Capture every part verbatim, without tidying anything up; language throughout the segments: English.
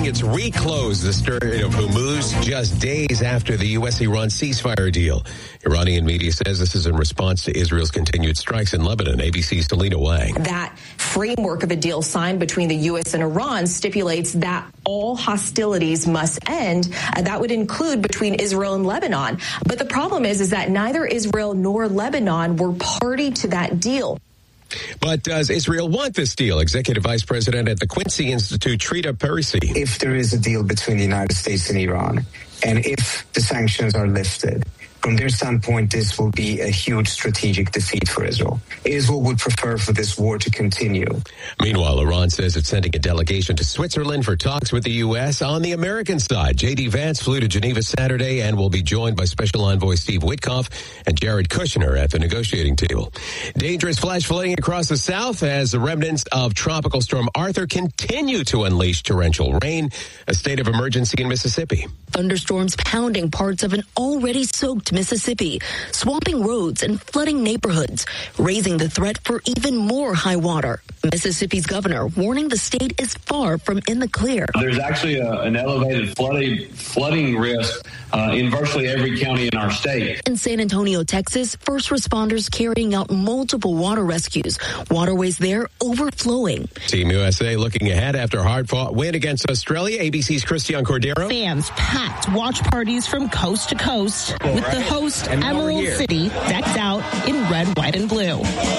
saying it's reclosed the Strait of Hormuz just days after the U S Iran ceasefire deal. Iranian media says this is in response to Israel's continued strikes in Lebanon. A B C's Selena Wang. That framework of a deal signed between the U S and Iran stipulates that all hostilities must end. Uh, that would include between Israel and Lebanon. But the problem is, is that neither Israel nor Lebanon were party to that deal. But does Israel want this deal? Executive Vice President at the Quincy Institute, Trita Parisi. If there is a deal between the United States and Iran, and if the sanctions are lifted, from their standpoint, this will be a huge strategic defeat for Israel. Israel would prefer for this war to continue. Meanwhile, Iran says it's sending a delegation to Switzerland for talks with the U S. On the American side, J D. Vance flew to Geneva Saturday and will be joined by Special Envoy Steve Witkoff and Jared Kushner at the negotiating table. Dangerous flash flooding across the south as the remnants of Tropical Storm Arthur continue to unleash torrential rain. A state of emergency in Mississippi. Thunderstorms pounding parts of an already soaked Mississippi, swamping roads and flooding neighborhoods, raising the threat for even more high water. Mississippi's governor warning the state is far from in the clear. There's actually a, an elevated flooding, flooding risk uh, in virtually every county in our state. In San Antonio, Texas, first responders carrying out multiple water rescues. Waterways there overflowing. Team U S A looking ahead after a hard-fought win against Australia. A B C's Christian Cordero. Fans packed watch parties from coast to coast cool, with right? the host And Emerald City decked out in red, white, and blue.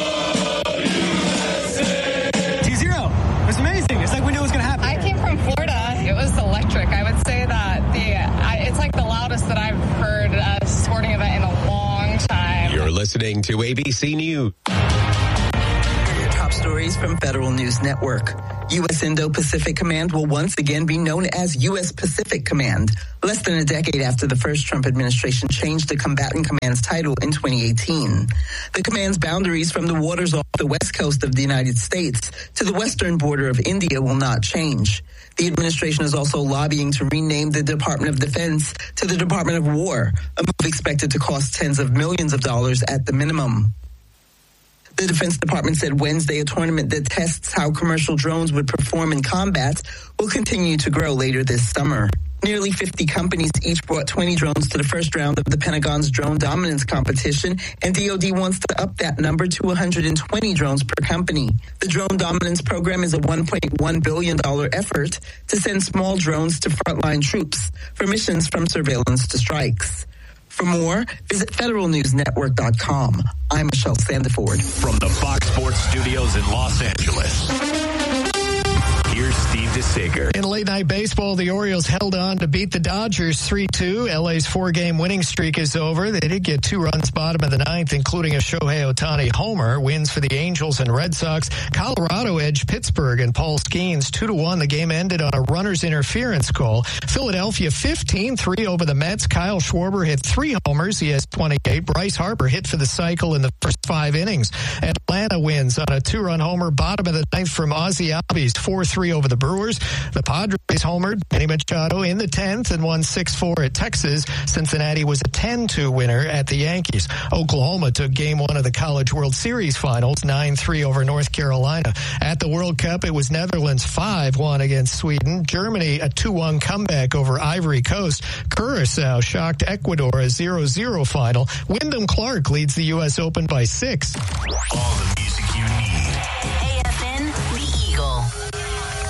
T zero. It's amazing. It's like we knew it was going to happen. I came from Florida. It was electric. I would say that the I, it's like the loudest that I've heard a sporting event in a long time. You're listening to A B C News. Top stories from Federal News Network. U S Indo-Pacific Command will once again be known as U S Pacific Command, less than a decade after the first Trump administration changed the Combatant Command's title in twenty eighteen. The command's boundaries from the waters off the west coast of the United States to the western border of India will not change. The administration is also lobbying to rename the Department of Defense to the Department of War, a move expected to cost tens of millions of dollars at the minimum. The Defense Department said Wednesday a tournament that tests how commercial drones would perform in combat will continue to grow later this summer. Nearly fifty companies each brought twenty drones to the first round of the Pentagon's drone dominance competition, and D O D wants to up that number to one hundred twenty drones per company. The drone dominance program is a one point one billion dollars effort to send small drones to frontline troops for missions from surveillance to strikes. For more, visit federal news network dot com. I'm Michelle Sandiford. From the Fox Sports Studios in Los Angeles, here's Steve DeSager. In late-night baseball, the Orioles held on to beat the Dodgers three two. L A's four-game winning streak is over. They did get two runs bottom of the ninth, including a Shohei Ohtani homer. Wins for the Angels and Red Sox. Colorado edged Pittsburgh and Paul Skeens two to one. The game ended on a runner's interference call. Philadelphia fifteen three over the Mets. Kyle Schwarber hit three homers. He has twenty-eight. Bryce Harper hit for the cycle in the first five innings. Atlanta wins on a two-run homer bottom of the ninth from Ozzie Albies four three over the Brewers. The Padres homered Manny Machado in the tenth and won six four at Texas. Cincinnati was a ten two winner at the Yankees. Oklahoma took game one of the College World Series finals nine three over North Carolina. At the World Cup, it was Netherlands five one against Sweden. Germany a two one comeback over Ivory Coast. Curaçao shocked Ecuador a zero zero final. Wyndham Clark leads the U S Open by six. All the music you need